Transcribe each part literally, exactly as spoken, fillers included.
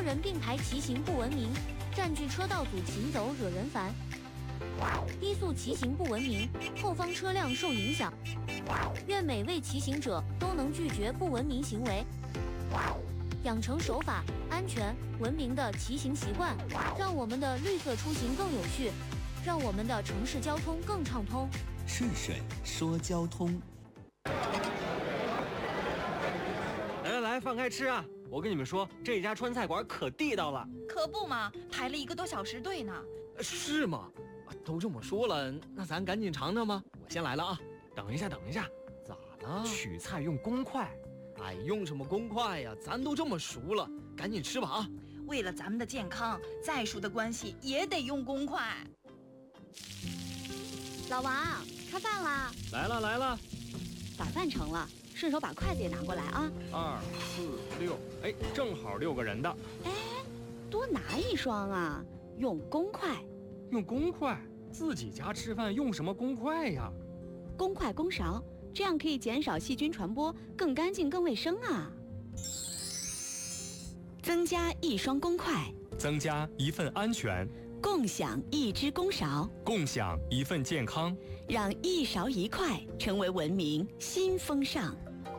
人并排骑行不文明，占据车道阻行走惹人烦。低速骑行不文明，后方车辆受影响。愿每位骑行者都能拒绝不文明行为，养成守法、安全、文明的骑行习惯，让我们的绿色出行更有序，让我们的城市交通更畅通。 顺水说交通。 来来来，放开吃啊！我跟你们说，这家川菜馆可地道了。 可不嘛，排了一个多小时队呢。 是吗？都这么说了，那咱赶紧尝尝吧。我先来了啊！等一下，等一下， 咋了？ 取菜用公筷。 哎，用什么公筷呀？咱都这么熟了，赶紧吃吧啊！ 为了咱们的健康，再熟的关系也得用公筷。 老王，开饭啦！ 来了来了， 把饭盛了，顺手把筷子也拿过来啊！ 二四六，哎，正好六个人的。 哎，多拿一双啊！用公筷。 用公筷？自己家吃饭用什么公筷呀？ 公筷公勺，这样可以减少细菌传播，更干净更卫生啊！增加一双公筷， 增加一份安全， 共享一只公勺， 共享一份健康， 让一勺一筷成为文明新风尚。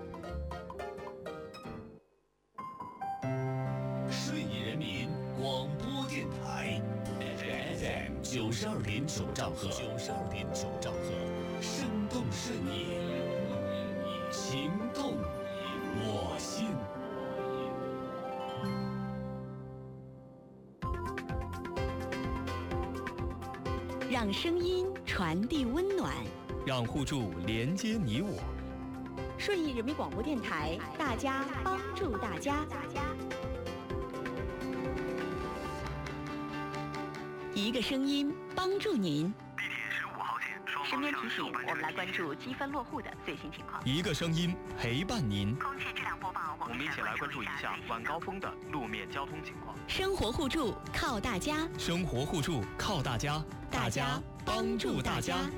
顺义人民广播电台 F M 九十二点九兆赫，九十二点九兆赫，生动顺义，情动我心。 让声音传递温暖， 让互助连接你我。 顺义人民广播电台，大家帮助大家。一个声音帮助您。 地铁十五号线双身边方提醒，我们来关注积分落户的最新情况。 一个声音陪伴您。 空气质量播报， 我们一起来关注一下晚高峰的路面交通情况。 生活互助靠大家， 生活互助靠大家， 大家帮助大家。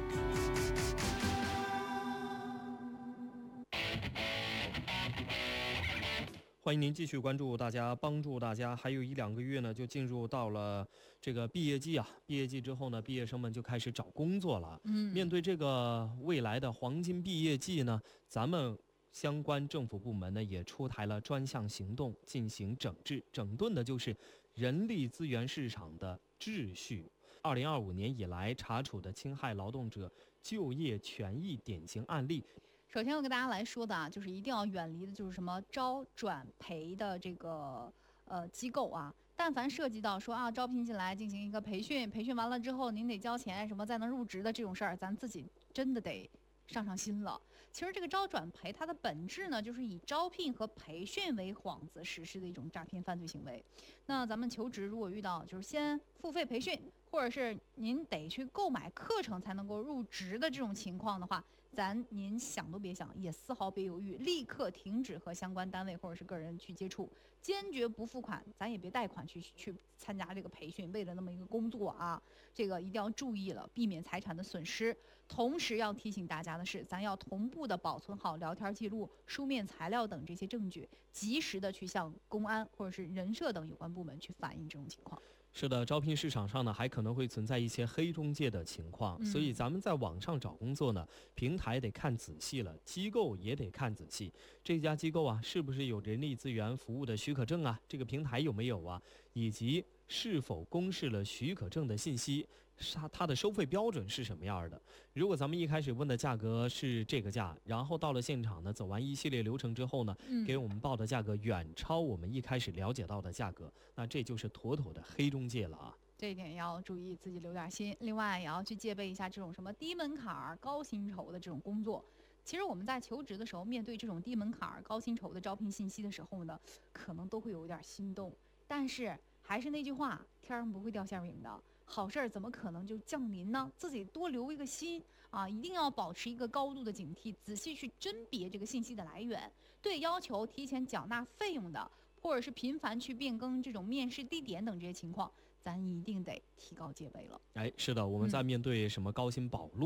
欢迎您继续关注大家帮助大家。还有一两个月呢，就进入到了这个毕业季啊。毕业季之后呢，毕业生们就开始找工作了。嗯，面对这个未来的黄金毕业季呢，咱们相关政府部门呢也出台了专项行动，进行整治，整顿的就是人力资源市场的秩序。二零二五年以来查处的侵害劳动者就业权益典型案例。 首先我跟大家来说的啊，就是一定要远离的就是什么招转培的这个呃机构啊，但凡涉及到说啊招聘进来进行一个培训，培训完了之后您得交钱什么才能入职的这种事儿，咱自己真的得上上心了。其实这个招转培它的本质呢，就是以招聘和培训为幌子实施的一种诈骗犯罪行为。那咱们求职如果遇到就是先付费培训，或者是您得去购买课程才能够入职的这种情况的话，咱您想都别想，也丝毫别犹豫，立刻停止和相关单位或者是个人去接触，坚决不付款，咱也别贷款去去参加这个培训，为了那么一个工作啊，这个一定要注意了，避免财产的损失。同时要提醒大家的是，咱要同步的保存好聊天记录、书面材料等这些证据，及时的去向公安或者是人社等有关部门去反映这种情况。 是的，招聘市场上呢还可能会存在一些黑中介的情况，嗯、所以咱们在网上找工作呢，平台得看仔细了，机构也得看仔细。这家机构啊，是不是有人力资源服务的许可证啊？这个平台有没有啊？以及是否公示了许可证的信息？它它的收费标准是什么样的？如果咱们一开始问的价格是这个价，然后到了现场呢，走完一系列流程之后呢，嗯、给我们报的价格远超我们一开始了解到的价格，那这就是妥妥的黑中介了啊！ 这一点要注意，自己留点心。另外也要去戒备一下这种什么低门槛、高薪酬的这种工作。其实我们在求职的时候，面对这种低门槛、高薪酬的招聘信息的时候呢，可能都会有点心动。但是还是那句话，天上不会掉馅饼的。好事儿怎么可能就降临呢？自己多留一个心啊，一定要保持一个高度的警惕，仔细去甄别这个信息的来源。对要求提前缴纳费用的，或者是频繁去变更这种面试地点等这些情况，咱一定得提高戒备了。 哎，是的，我们在面对什么高薪保录